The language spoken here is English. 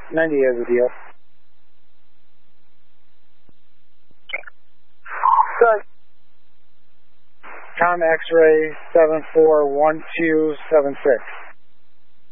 90 is the deal. Good. Com X-ray 741276.